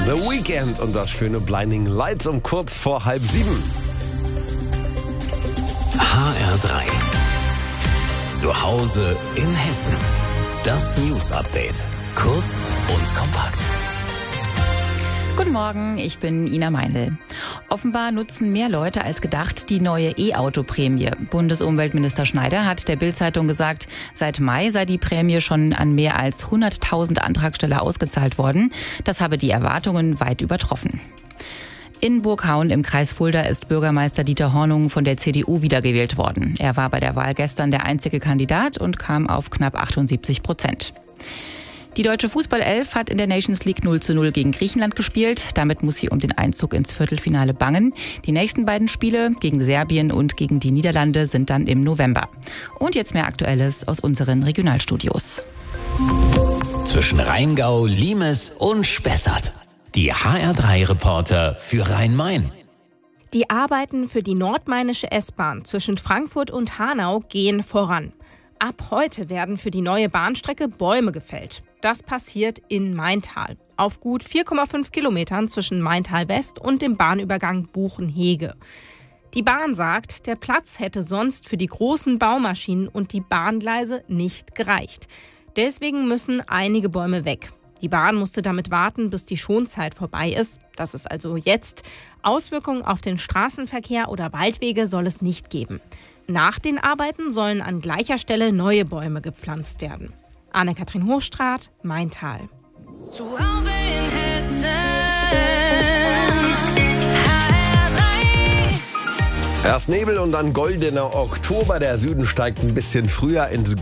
The Weeknd und das schöne Blinding Lights um kurz vor 6:30. HR3. Zu Hause in Hessen. Das News Update. Kurz und kompakt. Guten Morgen, ich bin Ina Meinl. Offenbar nutzen mehr Leute als gedacht die neue E-Auto-Prämie. Bundesumweltminister Schneider hat der Bild-Zeitung gesagt, seit Mai sei die Prämie schon an mehr als 100.000 Antragsteller ausgezahlt worden. Das habe die Erwartungen weit übertroffen. In Burghauen im Kreis Fulda ist Bürgermeister Dieter Hornung von der CDU wiedergewählt worden. Er war bei der Wahl gestern der einzige Kandidat und kam auf knapp 78%. Die deutsche Fußballelf hat in der Nations League 0:0 gegen Griechenland gespielt. Damit muss sie um den Einzug ins Viertelfinale bangen. Die nächsten beiden Spiele gegen Serbien und gegen die Niederlande sind dann im November. Und jetzt mehr Aktuelles aus unseren Regionalstudios. Zwischen Rheingau, Limes und Spessart. Die HR3-Reporter für Rhein-Main. Die Arbeiten für die nordmainische S-Bahn zwischen Frankfurt und Hanau gehen voran. Ab heute werden für die neue Bahnstrecke Bäume gefällt. Das passiert in Maintal, auf gut 4,5 Kilometern zwischen Maintal West und dem Bahnübergang Buchenhege. Die Bahn sagt, der Platz hätte sonst für die großen Baumaschinen und die Bahngleise nicht gereicht. Deswegen müssen einige Bäume weg. Die Bahn musste damit warten, bis die Schonzeit vorbei ist. Das ist also jetzt. Auswirkungen auf den Straßenverkehr oder Waldwege soll es nicht geben. Nach den Arbeiten sollen an gleicher Stelle neue Bäume gepflanzt werden. Anne-Kathrin Hochstraat, Maintal. Zu Hause in Hessen. Erst Nebel und dann goldener Oktober. Der Süden steigt ein bisschen früher ins